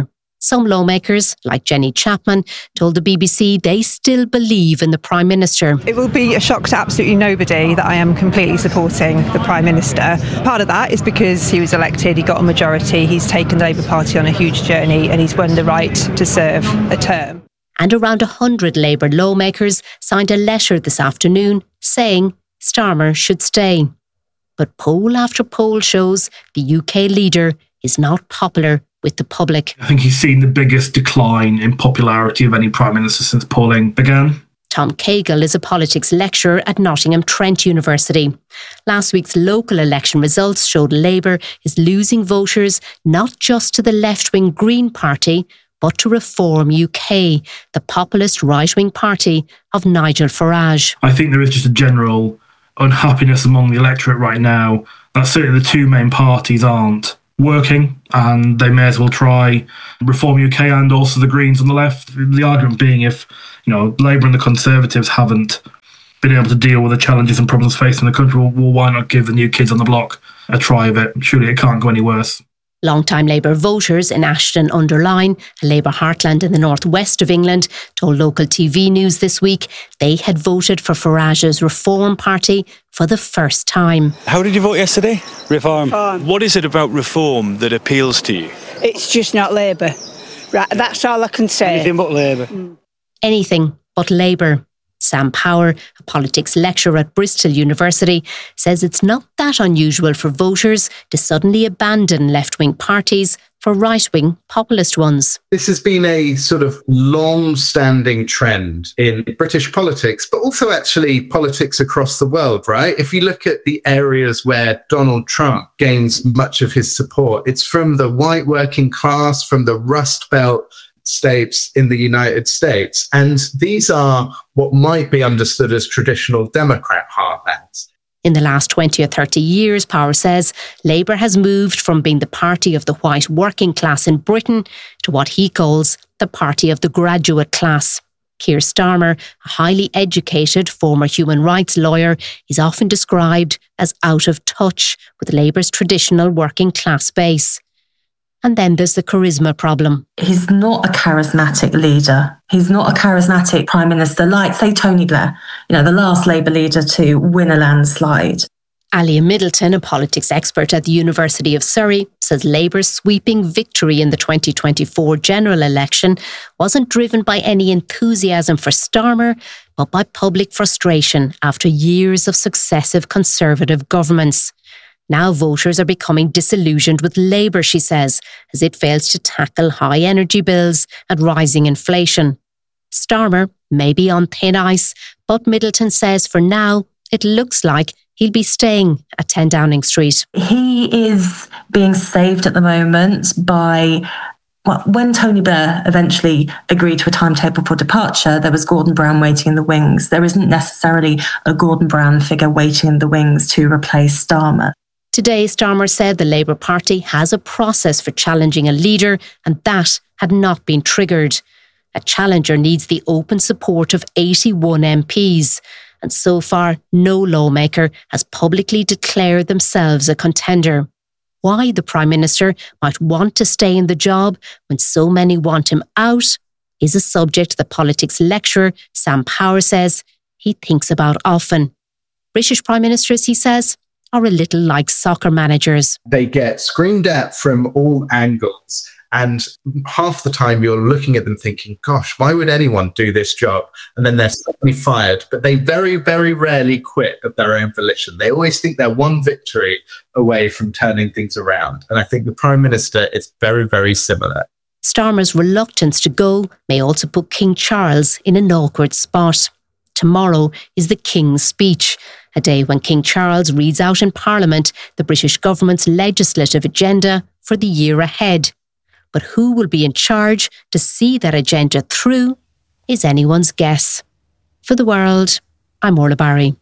Some lawmakers, like Jenny Chapman, told the B B C they still believe in the Prime Minister. It will be a shock to absolutely nobody that I am completely supporting the Prime Minister. Part of that is because he was elected, he got a majority, he's taken the Labour Party on a huge journey and he's won the right to serve a term. And around one hundred Labour lawmakers signed a letter this afternoon saying Starmer should stay. But poll after poll shows the U K leader is not popular with the public. I think he's seen the biggest decline in popularity of any Prime Minister since polling began. Tom Cagle is a politics lecturer at Nottingham Trent University. Last week's local election results showed Labour is losing voters not just to the left-wing Green Party, but to Reform U K, the populist right-wing party of Nigel Farage. I think there is just a general unhappiness among the electorate right now that certainly the two main parties aren't working, and they may as well try Reform U K and also the Greens on the left. The argument being, if you know Labour and the Conservatives haven't been able to deal with the challenges and problems facing the country, well, well, why not give the new kids on the block a try of it? Surely it can't go any worse. Long-time Labour voters in Ashton-under-Lyne, a Labour heartland in the northwest of England, told local T V news this week they had voted for Farage's Reform Party for the first time. How did you vote yesterday? Reform. Reform. What is it about Reform that appeals to you? It's just not Labour. Right, that's all I can say. Anything but Labour. Mm. Anything but Labour. Sam Power, a politics lecturer at Bristol University, says it's not that unusual for voters to suddenly abandon left-wing parties for right-wing populist ones. This has been a sort of long-standing trend in British politics, but also actually politics across the world, right? If you look at the areas where Donald Trump gains much of his support, it's from the white working class, from the Rust Belt states in the United States. And these are what might be understood as traditional Democrat heartlands. In the last twenty or thirty years, Power says, Labour has moved from being the party of the white working class in Britain to what he calls the party of the graduate class. Keir Starmer, a highly educated former human rights lawyer, is often described as out of touch with Labour's traditional working class base. And then there's the charisma problem. He's not a charismatic leader. He's not a charismatic prime minister like, say, Tony Blair, you know, the last Labour leader to win a landslide. Alia Middleton, a politics expert at the University of Surrey, says Labour's sweeping victory in the twenty twenty-four general election wasn't driven by any enthusiasm for Starmer, but by public frustration after years of successive Conservative governments. Now voters are becoming disillusioned with Labour, she says, as it fails to tackle high energy bills and rising inflation. Starmer may be on thin ice, but Middleton says for now it looks like he'll be staying at ten Downing Street. He is being saved at the moment by... Well, when Tony Blair eventually agreed to a timetable for departure, there was Gordon Brown waiting in the wings. There isn't necessarily a Gordon Brown figure waiting in the wings to replace Starmer. Today, Starmer said the Labour Party has a process for challenging a leader, and that had not been triggered. A challenger needs the open support of eighty-one M Ps, and so far, no lawmaker has publicly declared themselves a contender. Why the Prime Minister might want to stay in the job when so many want him out is a subject the politics lecturer Sam Power says he thinks about often. British Prime Ministers, he says, are a little like soccer managers. They get screamed at from all angles. And half the time you're looking at them thinking, gosh, why would anyone do this job? And then they're suddenly fired. But they very, very rarely quit of their own volition. They always think they're one victory away from turning things around. And I think the Prime Minister is very, very similar. Starmer's reluctance to go may also put King Charles in an awkward spot. Tomorrow is the King's Speech, a day when King Charles reads out in Parliament the British government's legislative agenda for the year ahead. But who will be in charge to see that agenda through is anyone's guess. For The World, I'm Orla Barry.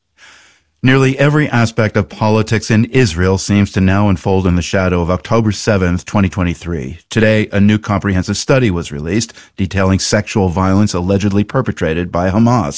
Nearly every aspect of politics in Israel seems to now unfold in the shadow of October seventh, twenty twenty-three. Today, a new comprehensive study was released detailing sexual violence allegedly perpetrated by Hamas.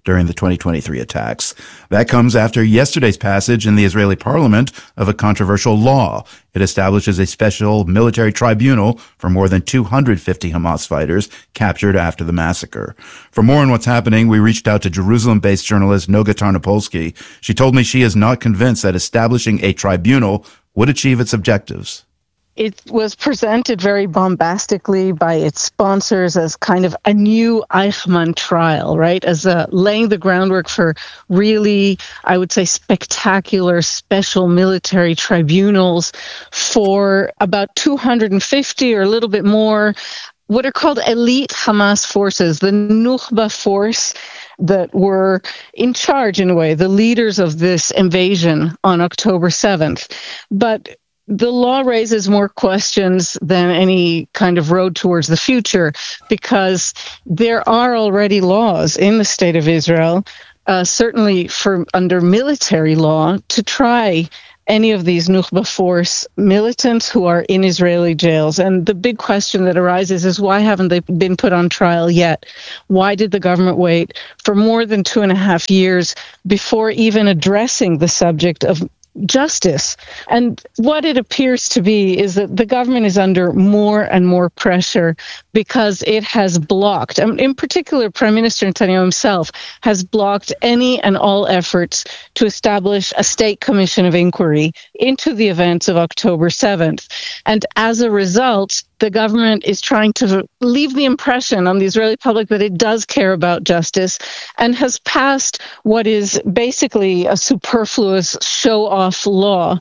during the twenty twenty-three attacks. That comes after yesterday's passage in the Israeli parliament of a controversial law. It establishes a special military tribunal for more than two hundred fifty Hamas fighters captured after the massacre. For more on what's happening, we reached out to Jerusalem-based journalist Noga Tarnopolsky. She told me she is not convinced that establishing a tribunal would achieve its objectives. It was presented very bombastically by its sponsors as kind of a new Eichmann trial, right? As a, laying the groundwork for really, I would say, spectacular special military tribunals for about two hundred fifty or a little bit more what are called elite Hamas forces, the Nukhba force that were in charge, in a way, the leaders of this invasion on October seventh. But the law raises more questions than any kind of road towards the future, because there are already laws in the state of Israel, uh, certainly for under military law, to try any of these Nukhba force militants who are in Israeli jails. And the big question that arises is, why haven't they been put on trial yet? Why did the government wait for more than two and a half years before even addressing the subject of justice? And what it appears to be is that the government is under more and more pressure because it has blocked, and in particular, Prime Minister Netanyahu himself has blocked any and all efforts to establish a state commission of inquiry into the events of October seventh. And as a result, the government is trying to leave the impression on the Israeli public that it does care about justice, and has passed what is basically a superfluous show-off law.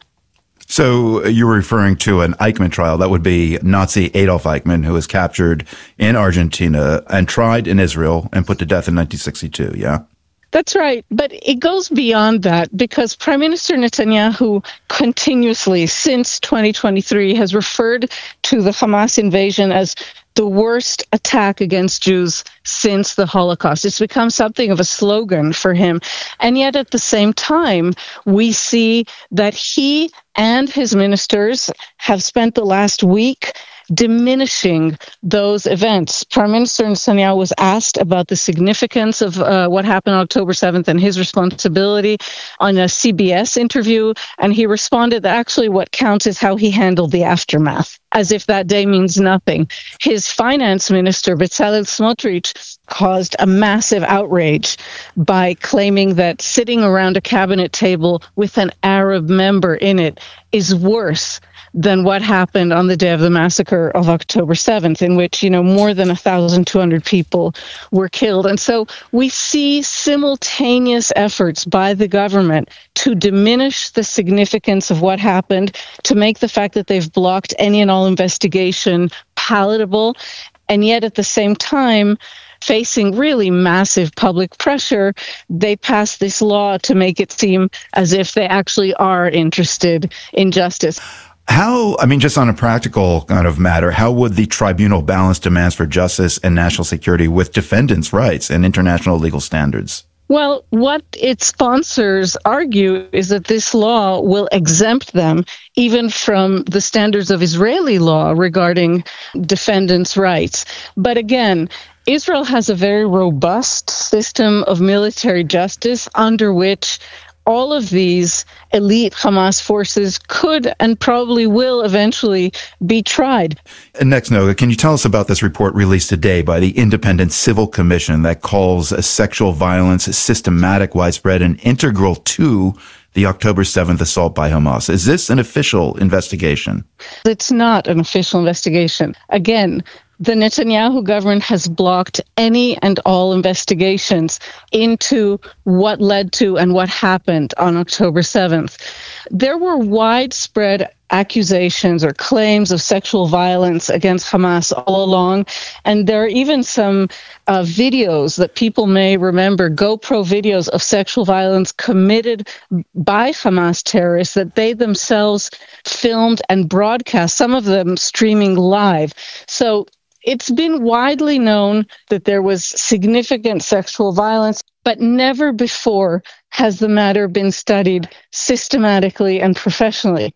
So you're referring to an Eichmann trial. That would be Nazi Adolf Eichmann, who was captured in Argentina and tried in Israel and put to death in nineteen sixty-two, yeah? That's right. But it goes beyond that, because Prime Minister Netanyahu continuously, since twenty twenty-three, has referred to the Hamas invasion as the worst attack against Jews since the Holocaust. It's become something of a slogan for him. And yet at the same time, we see that he and his ministers have spent the last week diminishing those events. Prime Minister Netanyahu was asked about the significance of uh, what happened on October seventh and his responsibility on a C B S interview, and he responded that actually what counts is how he handled the aftermath, as if that day means nothing. His finance minister, Bezalel Smotrich, caused a massive outrage by claiming that sitting around a cabinet table with an Arab member in it is worse than what happened on the day of the massacre of October seventh, in which, you know, more than one thousand two hundred people were killed. And so we see simultaneous efforts by the government to diminish the significance of what happened, to make the fact that they've blocked any and all investigation palatable, and yet at the same time, facing really massive public pressure, they passed this law to make it seem as if they actually are interested in justice. How, I mean, just on a practical kind of matter, how would the tribunal balance demands for justice and national security with defendants' rights and international legal standards? Well, what its sponsors argue is that this law will exempt them even from the standards of Israeli law regarding defendants' rights. But again, Israel has a very robust system of military justice under which all of these elite Hamas forces could and probably will eventually be tried. And next, Noga, can you tell us about this report released today by the Independent Civil Commission that calls sexual violence systematic, widespread, and integral to the October seventh assault by Hamas? Is this an official investigation? It's not an official investigation. Again, the Netanyahu government has blocked any and all investigations into what led to and what happened on October seventh. There were widespread accusations or claims of sexual violence against Hamas all along, and there are even some uh, videos that people may remember, GoPro videos of sexual violence committed by Hamas terrorists that they themselves filmed and broadcast, some of them streaming live. So it's been widely known that there was significant sexual violence, but never before has the matter been studied systematically and professionally.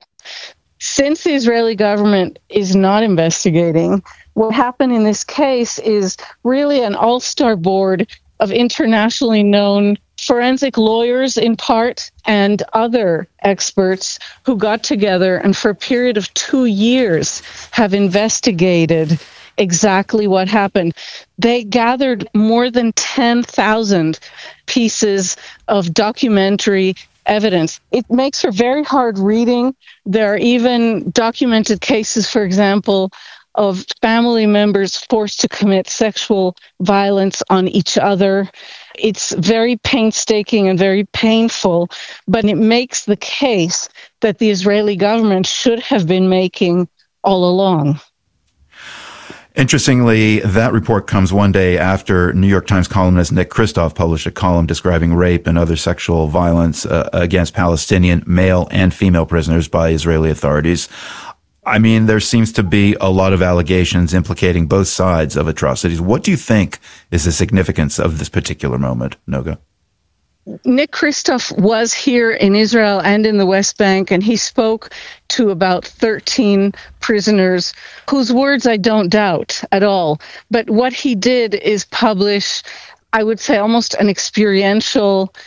Since the Israeli government is not investigating, what happened in this case is really an all-star board of internationally known forensic lawyers in part and other experts who got together and for a period of two years have investigated exactly what happened. They gathered more than ten thousand pieces of documentary evidence. It makes for very hard reading. There are even documented cases, for example, of family members forced to commit sexual violence on each other. It's very painstaking and very painful, but it makes the case that the Israeli government should have been making all along. Interestingly, that report comes one day after New York Times columnist Nick Kristof published a column describing rape and other sexual violence uh, against Palestinian male and female prisoners by Israeli authorities. I mean, there seems to be a lot of allegations implicating both sides of atrocities. What do you think is the significance of this particular moment, Noga? Nick Kristof was here in Israel and in the West Bank, and he spoke to about thirteen prisoners whose words I don't doubt at all. But what he did is publish, I would say, almost an experiential